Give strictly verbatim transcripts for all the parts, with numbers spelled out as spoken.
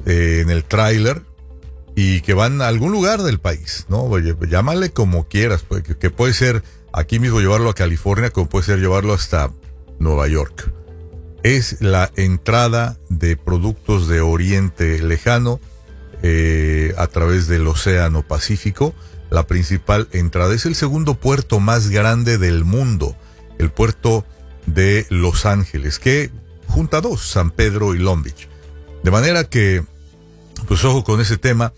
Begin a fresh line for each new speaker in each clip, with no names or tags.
eh, en el tráiler y que van a algún lugar del país, ¿no? Oye, llámale como quieras, pues, que, que puede ser aquí mismo llevarlo a California, como puede ser llevarlo hasta Nueva York. Es la entrada de productos de Oriente Lejano eh, a través del Océano Pacífico. La principal entrada es el segundo puerto más grande del mundo, el puerto de Los Ángeles, que junta dos, San Pedro y Long Beach. De manera que, pues ojo con ese tema,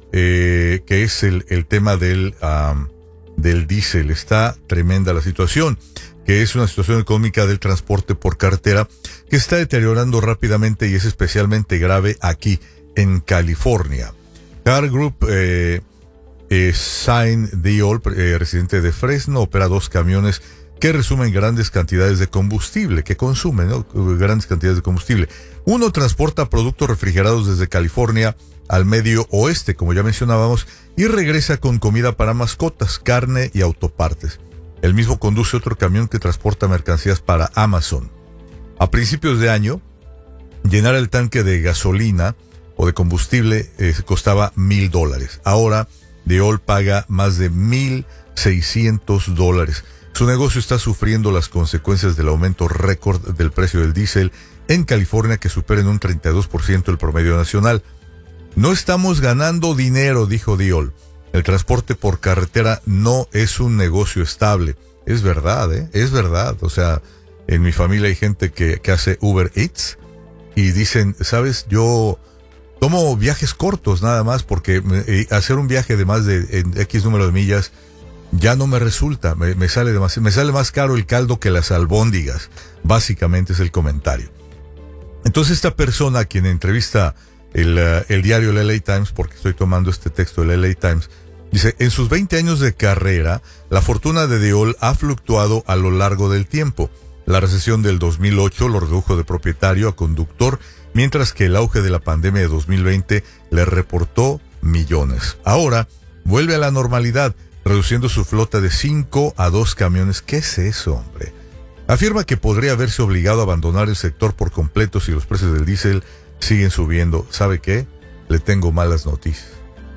eh, que es el, el tema del, um, del diésel. Está tremenda la situación, que es una situación económica del transporte por carretera que está deteriorando rápidamente y es especialmente grave aquí en California. Car Group, eh, eh, Sain Diol, eh, residente de Fresno, opera dos camiones que resumen grandes cantidades de combustible, que consumen, ¿no? Grandes cantidades de combustible. Uno transporta productos refrigerados desde California al medio oeste, como ya mencionábamos, y regresa con comida para mascotas, carne y autopartes. El mismo conduce otro camión que transporta mercancías para Amazon. A principios de año, llenar el tanque de gasolina o de combustible eh, costaba mil dólares. Ahora, Diol paga más de mil seiscientos dólares. Su negocio está sufriendo las consecuencias del aumento récord del precio del diésel en California, que supera en un treinta y dos por ciento el promedio nacional. No estamos ganando dinero, dijo Diol. El transporte por carretera no es un negocio estable. Es verdad, ¿eh? Es verdad. O sea, en mi familia hay gente que, que hace Uber Eats y dicen, ¿sabes? Yo tomo viajes cortos nada más porque eh, hacer un viaje de más de en X número de millas ya no me resulta, me, me sale demasiado, me sale más caro el caldo que las albóndigas, básicamente es el comentario. Entonces esta persona a quien entrevista el, uh, el diario el L A Times, porque estoy tomando este texto del L A Times, dice, en sus veinte años de carrera, la fortuna de Diol ha fluctuado a lo largo del tiempo. La recesión del dos mil ocho lo redujo de propietario a conductor, mientras que el auge de la pandemia de dos mil veinte le reportó millones. Ahora vuelve a la normalidad, reduciendo su flota de cinco a dos camiones. ¿Qué es eso, hombre? Afirma que podría haberse obligado a abandonar el sector por completo si los precios del diésel siguen subiendo. ¿Sabe qué? Le tengo malas noticias.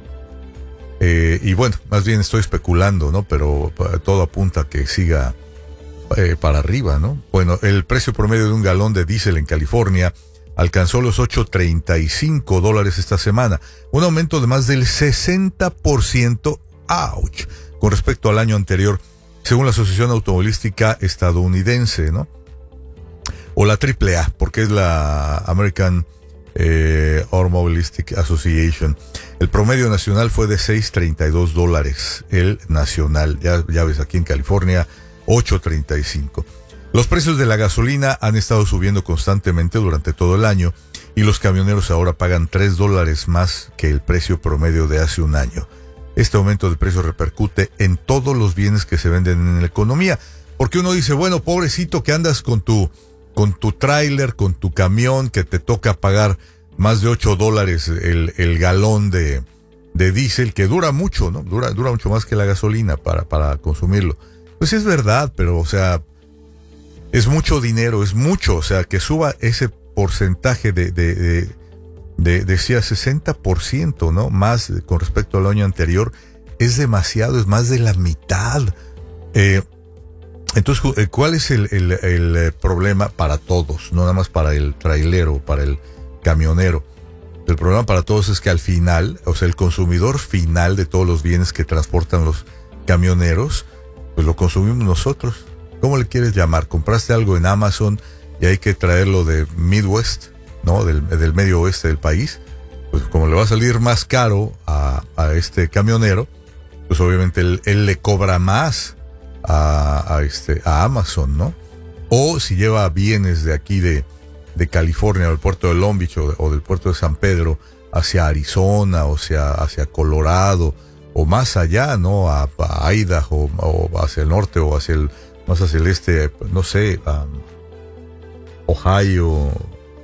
Eh, y bueno, más bien estoy especulando, ¿no? Pero todo apunta a que siga eh, para arriba, ¿no? Bueno, el precio promedio de un galón de diésel en California alcanzó los ocho treinta y cinco dólares esta semana, un aumento de más del sesenta por ciento. ¡Auch! Con respecto al año anterior, según la Asociación Automovilística Estadounidense, ¿no? O la triple A, porque es la American eh, Automobilistic Association. El promedio nacional fue de seis treinta y dos dólares, el nacional. Ya, ya ves, aquí en California, ocho treinta y cinco. Los precios de la gasolina han estado subiendo constantemente durante todo el año y los camioneros ahora pagan tres dólares más que el precio promedio de hace un año. Este aumento de precio repercute en todos los bienes que se venden en la economía. Porque uno dice, bueno, pobrecito que andas con tu, con tu tráiler, con tu camión, que te toca pagar más de ocho dólares el, el galón de, de diésel, que dura mucho, ¿no? Dura, dura mucho más que la gasolina para, para consumirlo. Pues es verdad, pero, o sea, es mucho dinero, es mucho. O sea, que suba ese porcentaje de, de, de De, decía sesenta por ciento, ¿no? Más con respecto al año anterior, es demasiado, es más de la mitad. Eh, entonces, ¿cuál es el, el, el problema para todos? No nada más para el trailero, para el camionero. El problema para todos es que al final, o sea, el consumidor final de todos los bienes que transportan los camioneros, pues lo consumimos nosotros. ¿Cómo le quieres llamar? Compraste algo en Amazon y hay que traerlo de Midwest, ¿no? Del, del medio oeste del país, pues como le va a salir más caro a, a este camionero, pues obviamente él, él le cobra más a, a este a Amazon, ¿no? O si lleva bienes de aquí de, de California, del puerto de Long Beach o, o del puerto de San Pedro hacia Arizona, o sea, hacia Colorado, o más allá, ¿no? A, a Idaho, o hacia el norte, o hacia el, más hacia el este, no sé, um, Ohio,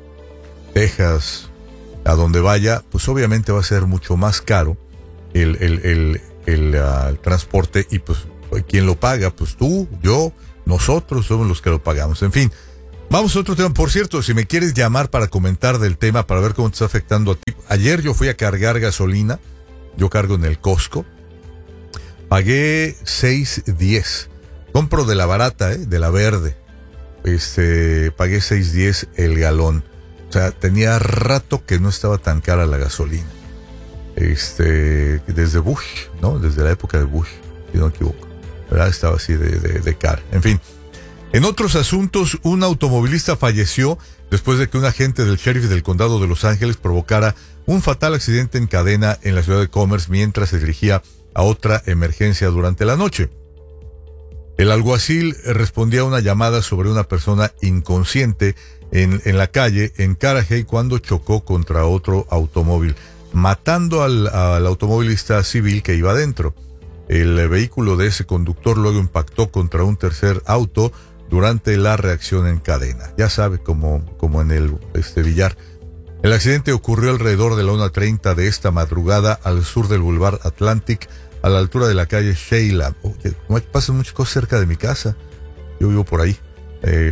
Texas, a donde vaya, pues obviamente va a ser mucho más caro el, el, el, el, uh, el transporte, y pues, ¿quién lo paga? Pues tú, yo, nosotros somos los que lo pagamos. En fin, vamos a otro tema. Por cierto, si me quieres llamar para comentar del tema, para ver cómo te está afectando a ti, ayer yo fui a cargar gasolina, yo cargo en el Costco, pagué seis diez. Compro de la barata, ¿eh? De la verde. Este, pagué seis diez el galón. O sea, tenía rato que no estaba tan cara la gasolina. Este, desde Bush, ¿no? Desde la época de Bush, si no me equivoco. ¿Verdad? Estaba así de, de, de cara. En fin. En otros asuntos, un automovilista falleció después de que un agente del sheriff del condado de Los Ángeles provocara un fatal accidente en cadena en la ciudad de Commerce mientras se dirigía a otra emergencia durante la noche. El alguacil respondía a una llamada sobre una persona inconsciente en, en la calle en Carajay cuando chocó contra otro automóvil, matando al, al automovilista civil que iba adentro. El vehículo de ese conductor luego impactó contra un tercer auto durante la reacción en cadena. Ya sabe, como, como en el este, billar. El accidente ocurrió alrededor de la una treinta de esta madrugada al sur del Boulevard Atlantic, a la altura de la calle Sheila. Oye, pasan muchas cosas cerca de mi casa. Yo vivo por ahí. Eh,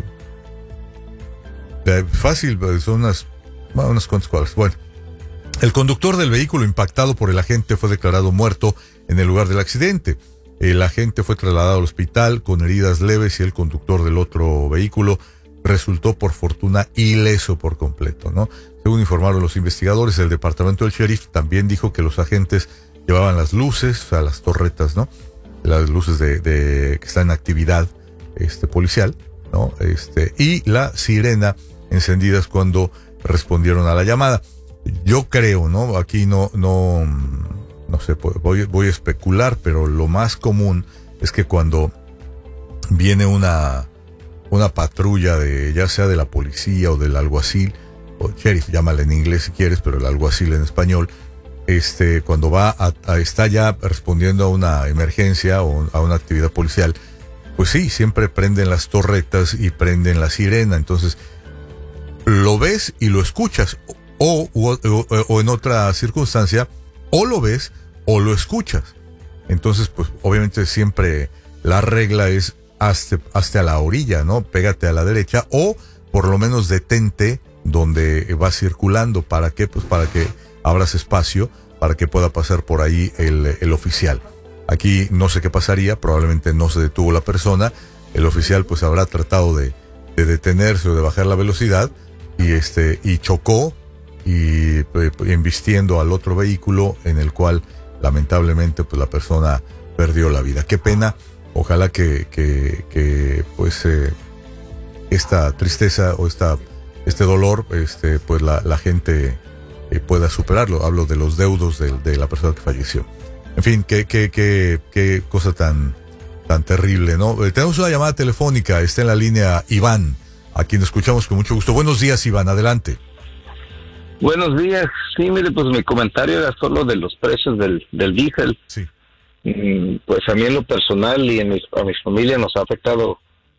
eh, fácil, son unas, bueno, unas cuantas cuadras. Bueno, el conductor del vehículo impactado por el agente fue declarado muerto en el lugar del accidente. El agente fue trasladado al hospital con heridas leves y el conductor del otro vehículo resultó por fortuna ileso por completo, ¿no? Según informaron los investigadores, el departamento del sheriff también dijo que los agentes llevaban las luces, o sea, las torretas, ¿no? Las luces de, de que están en actividad este, policial, ¿no? Este, y la sirena encendidas cuando respondieron a la llamada. Yo creo, ¿no? Aquí no, no, no sé, voy, voy a especular, pero lo más común es que cuando viene una, una patrulla de, ya sea de la policía o del alguacil, o sheriff, llámale en inglés si quieres, pero el alguacil en español, Este, cuando va a, a, está ya respondiendo a una emergencia o a una actividad policial, pues sí, siempre prenden las torretas y prenden la sirena. Entonces, lo ves y lo escuchas, o, o, o, o en otra circunstancia, o lo ves o lo escuchas. Entonces, pues obviamente siempre la regla es hazte, hazte a la orilla, ¿no? Pégate a la derecha, o por lo menos detente donde va circulando. ¿Para qué? Pues para que abras espacio para que pueda pasar por ahí el, el oficial. Aquí no sé qué pasaría, probablemente no se detuvo la persona, el oficial pues habrá tratado de, de detenerse o de bajar la velocidad y este y chocó y pues, embistiendo al otro vehículo en el cual lamentablemente pues la persona perdió la vida. Qué pena, ojalá que, que, que pues eh, esta tristeza o esta, este dolor este pues la, la gente Eh, pueda superarlo. Hablo de los deudos de, de la persona que falleció. En fin, qué, qué, qué, qué cosa tan, tan terrible, ¿no? Eh, tenemos una llamada telefónica, está en la línea Iván, a quien escuchamos con mucho gusto. Buenos días, Iván, adelante.
Buenos días. Sí, mire, pues mi comentario era solo de los precios del, del diésel.
Sí.
Mm, pues a mí en lo personal y en mi, a mi familia nos ha afectado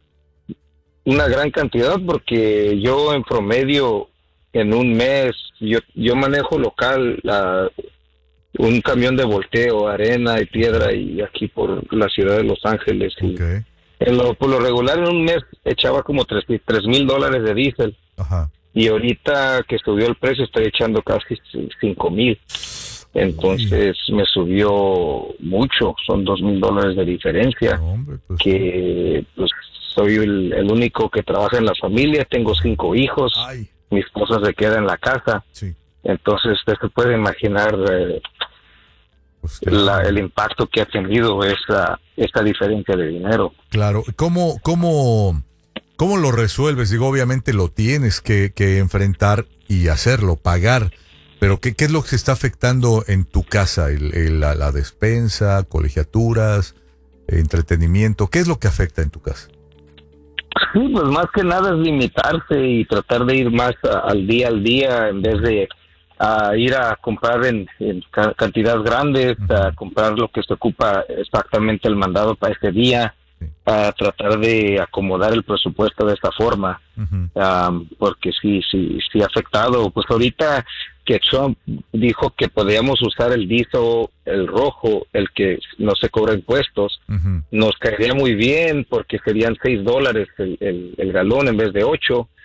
una gran cantidad porque yo en promedio en un mes, yo yo manejo local la, un camión de volteo, arena y piedra y aquí por la ciudad de Los Ángeles. Y
okay.
en lo, por lo regular en un mes echaba como tres mil dólares de diésel.
Ajá.
Y ahorita que subió el precio estoy echando casi cinco mil. Entonces Uy. me subió mucho, son dos mil dólares de diferencia.
No, hombre, pues,
que pues soy el, el único que trabaja en la familia, tengo cinco hijos.
Ay.
Mi esposa se queda en la casa,
sí.
Entonces usted se puede imaginar eh, pues claro. la, el impacto que ha tenido esa, esta diferencia de dinero.
Claro, ¿cómo, cómo, cómo lo resuelves? Digo, obviamente lo tienes que, que enfrentar y hacerlo, pagar, pero ¿qué, qué es lo que se está afectando en tu casa? El, el, la, la despensa, colegiaturas, entretenimiento, ¿qué es lo que afecta en tu casa?
Sí, pues más que nada es limitarse y tratar de ir más a, al día al día en vez de a ir a comprar en, en ca- cantidades grandes, uh-huh. a comprar lo que se ocupa exactamente el mandado para ese día, sí. a tratar de acomodar el presupuesto de esta forma, uh-huh. um, porque sí, sí, sí ha afectado. Pues ahorita que Trump dijo que podíamos usar el diésel, el rojo, el que no se cobra impuestos, uh-huh. nos caería muy bien porque serían seis dólares el, el, el galón en vez de ocho.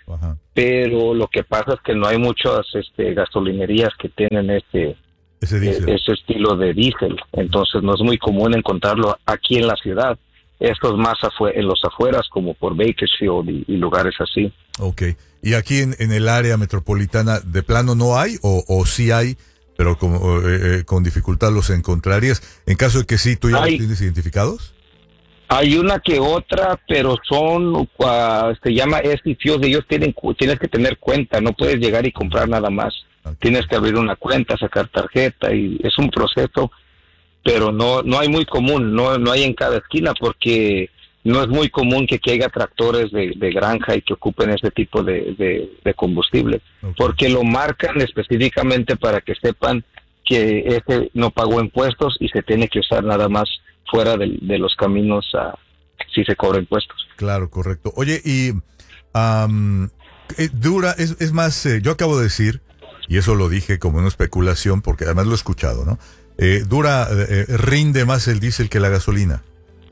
Ajá.
pero lo que pasa es que no hay muchas este, gasolinerías que tienen este
Ese diésel.
eh, ese estilo de diésel, entonces no es muy común encontrarlo aquí en la ciudad. Esto es más afue- en los afueras, como por Bakersfield y, y lugares así.
Ok. ¿Y aquí en, en el área metropolitana de plano no hay o, o sí hay, pero como, eh, eh, con dificultad los encontrarías? En caso de que sí, ¿tú ya
Hay.
los tienes identificados?
Hay una que otra, pero son, uh, se llama S D Fuels, ellos tienen, cu- tienes que tener cuenta, no puedes llegar y comprar nada más.
Okay.
Tienes que abrir una cuenta, sacar tarjeta y es un proceso, pero no no hay muy común, no no hay en cada esquina porque no es muy común que, que haya tractores de, de granja y que ocupen ese tipo de, de, de combustible,
Okay.
porque lo marcan específicamente para que sepan que ese no pagó impuestos y se tiene que usar nada más fuera de, de los caminos uh, si se cobra impuestos.
Claro, correcto. Oye, y um, eh, dura, es, es más, eh, yo acabo de decir, y eso lo dije como una especulación, porque además lo he escuchado, ¿no? Eh, dura, eh, rinde más el diésel que la gasolina.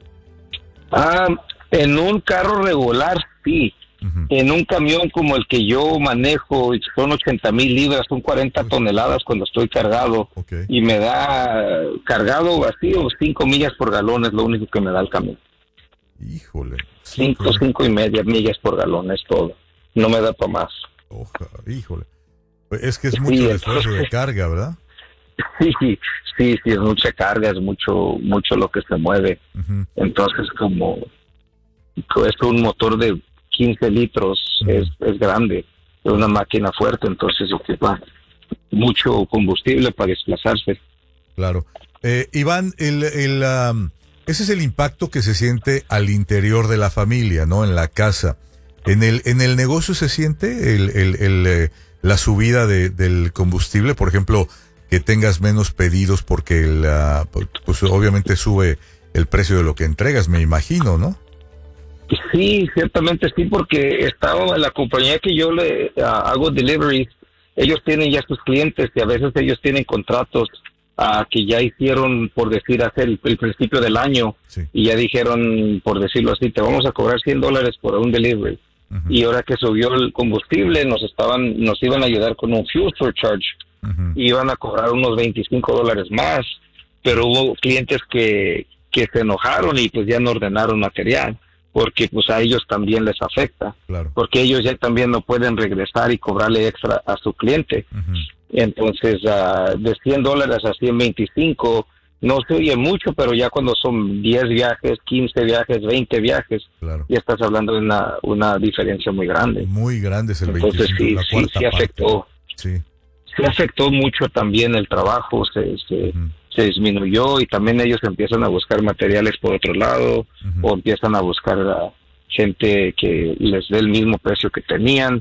Ah, en un carro regular, sí.
Uh-huh.
En un camión como el que yo manejo, son ochenta mil libras, son cuarenta toneladas cuando estoy cargado.
Okay.
Y me da cargado vacío cinco millas por galón, es lo único que me da el camión.
Híjole.
Cinco, cinco y media millas por galón, es todo. No me da para más.
Oja, híjole. Es que es
Sí,
mucho el
entonces-
esfuerzo de carga, ¿verdad?
Sí, sí, sí, es mucha carga, es mucho, mucho lo que se mueve.
Uh-huh.
Entonces, como es un motor de quince litros,
Ujú.
es, es grande, es una máquina fuerte, entonces ocupa mucho combustible para desplazarse.
Claro. Eh, Iván, el, el, um, ese es el impacto que se siente al interior de la familia, ¿no? En la casa. ¿En el, en el negocio se siente el, el, el, eh, la subida de, del combustible? Por ejemplo, que tengas menos pedidos porque el, uh, pues obviamente sube el precio de lo que entregas, me imagino, ¿no?
Sí, ciertamente sí, porque estaba en la compañía que yo le uh, hago deliveries, ellos tienen ya sus clientes y a veces ellos tienen contratos uh, que ya hicieron, por decir, hace el, el principio del año,
Sí.
y ya dijeron, por decirlo así, te vamos a cobrar cien dólares por un delivery.
Uh-huh.
Y ahora que subió el combustible, nos estaban, nos iban a ayudar con un fuel surcharge,
Uh-huh.
y iban a cobrar unos veinticinco dólares más, pero hubo clientes que, que se enojaron y pues ya no ordenaron material, porque pues a ellos también les afecta,
Claro.
porque ellos ya también no pueden regresar y cobrarle extra a su cliente.
Uh-huh.
Entonces, uh, de cien dólares a ciento veinticinco no se oye mucho, pero ya cuando son diez viajes, quince viajes, veinte viajes,
Claro.
ya estás hablando de una, una diferencia muy grande.
Muy grande es el
Entonces
veinticinco,
sí,
la
sí,
cuarta
sí
parte.
afectó.
Sí.
Se afectó mucho también el trabajo, se, se,
Uh-huh.
se disminuyó y también ellos empiezan a buscar materiales por otro lado,
Uh-huh.
o empiezan a buscar a gente que les dé el mismo precio que tenían.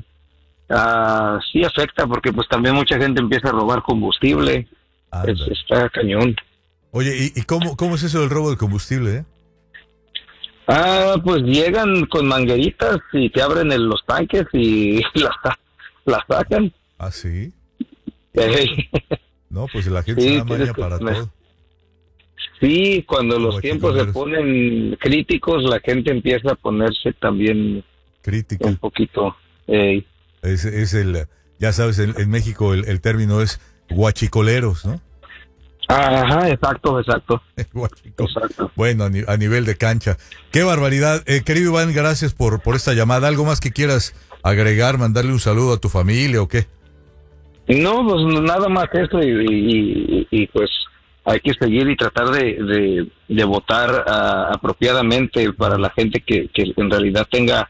Ah, sí afecta porque pues también mucha gente empieza a robar combustible. Es,
Anda.
está cañón.
Oye, ¿y, y cómo, cómo es eso del robo del combustible, eh?
Ah, pues llegan con mangueritas y te abren el- los tanques y las las sacan.
Ah, sí.
Eh,
No, pues la gente
Sí,
se da
tienes
maña
que
para
tener-
todo.
Sí, cuando los
Guachicoleros.
tiempos se ponen críticos, la gente empieza a ponerse también
Crítica.
un poquito. Eh,
Es, es el, ya sabes, en, en México el, el término es guachicoleros, ¿no?
ajá, exacto, exacto,
Guachico.
exacto.
Bueno, a, ni- a nivel de cancha. Qué barbaridad. Eh, querido Iván, gracias por, por esta llamada. ¿Algo más que quieras agregar, mandarle un saludo a tu familia o qué?
No, pues nada más eso y, y, y, y, pues hay que seguir y tratar de, de, de votar uh, apropiadamente para la gente que, que en realidad tenga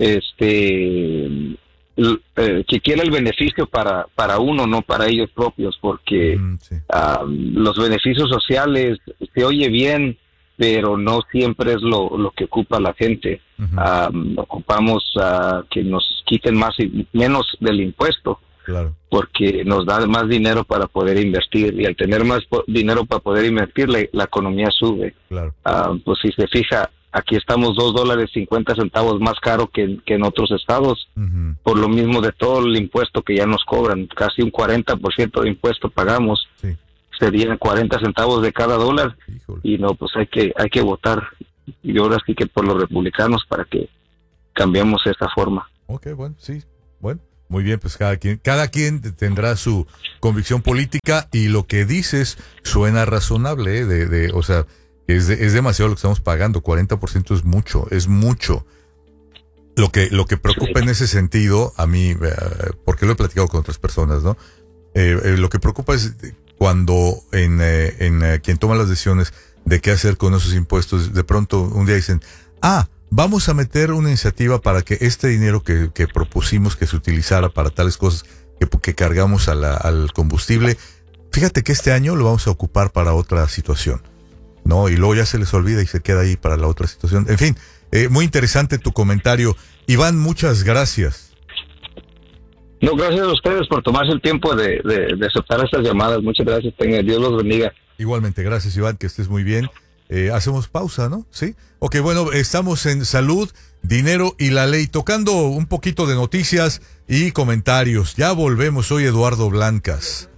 este l- eh, que quiera el beneficio para para uno, no para ellos propios, porque
Mm, sí.
uh, los beneficios sociales se oye bien, pero no siempre es lo, lo que ocupa la gente.
Ujú.
Um, ocupamos uh, que nos quiten más y menos del impuesto,
Claro.
porque nos da más dinero para poder invertir, y al tener más po- dinero para poder invertir, la, la economía sube.
Claro.
Ah, pues si se fija, aquí estamos dos dólares cincuenta centavos más caro que, que en otros estados,
Ujú.
por lo mismo de todo el impuesto que ya nos cobran, casi un cuarenta por ciento de impuesto pagamos,
Sí.
serían cuarenta centavos de cada dólar,
Híjole.
y no, pues hay que hay que votar, y ahora sí que por los republicanos para que cambiemos esa forma.
Ok, bueno, sí, bueno. Muy bien, pues cada quien, cada quien tendrá su convicción política y lo que dices suena razonable, ¿eh? de, de, o sea, es, de, es demasiado lo que estamos pagando, cuarenta por ciento es mucho, es mucho. Lo que, lo que preocupa en ese sentido, a mí, eh, porque lo he platicado con otras personas, ¿no? Eh, eh, lo que preocupa es cuando en, eh, en eh, quien toma las decisiones de qué hacer con esos impuestos, de pronto un día dicen, ah, vamos a meter una iniciativa para que este dinero que, que propusimos que se utilizara para tales cosas que, que cargamos a la, al combustible, fíjate que este año lo vamos a ocupar para otra situación, ¿no? Y luego ya se les olvida y se queda ahí para la otra situación. En fin, eh, muy interesante tu comentario. Iván, muchas gracias.
No, gracias a ustedes por tomarse el tiempo de, de, de aceptar estas llamadas. Muchas gracias. Tenga, Dios los bendiga.
Igualmente, gracias Iván, que estés muy bien. Eh, hacemos pausa, ¿no? Sí. Ok, bueno, estamos en salud, dinero y la ley, tocando un poquito de noticias y comentarios. Ya volvemos, soy Eduardo Blancas.